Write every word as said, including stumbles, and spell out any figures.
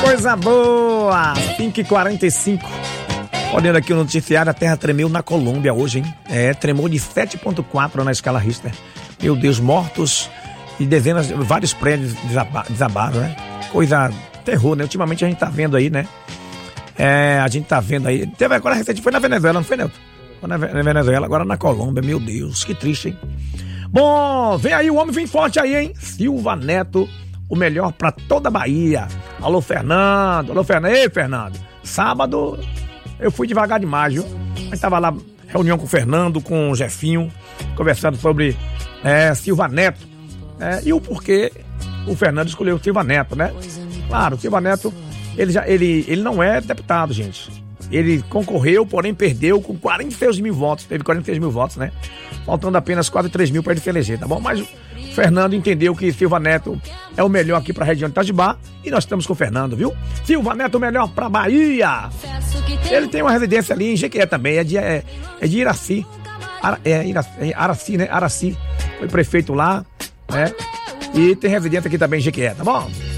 Coisa boa! cinco e quarenta e cinco. Olhando aqui o noticiário, a terra tremeu na Colômbia hoje, hein? É, tremou de sete ponto quatro na escala Richter. Meu Deus, mortos e dezenas, vários prédios desaba, desabaram, né? Coisa, terror, né? Ultimamente a gente tá vendo aí, né? É, a gente tá vendo aí. Teve agora recente, foi na Venezuela, não foi, Neto? Foi na Venezuela, agora na Colômbia, meu Deus, que triste, hein? Bom, vem aí, o homem vem forte aí, hein? Silva Neto, o melhor pra toda a Bahia. Alô, Fernando. Alô, Fernando. Ei, Fernando. Sábado, eu fui devagar demais, viu? A gente tava lá, reunião com o Fernando, com o Jefinho, conversando sobre é, Silva Neto. É, e o porquê o Fernando escolheu o Silva Neto, né? Claro, o Silva Neto, ele, já, ele, ele não é deputado, gente. Ele concorreu, porém perdeu com quarenta e seis mil votos. Teve quarenta e seis mil votos, né? Faltando apenas quase três mil para ele se eleger, tá bom? Mas o Fernando entendeu que Silva Neto é o melhor aqui pra região de Itajubá e nós estamos com o Fernando, viu? Silva Neto, o melhor pra Bahia. Ele tem uma residência ali em Jequié também, é de, é, é de Iraci. Ara, é, Iraci, é Araci, né? Araci. Foi prefeito lá, né? E tem residência aqui também em Jequié, tá bom?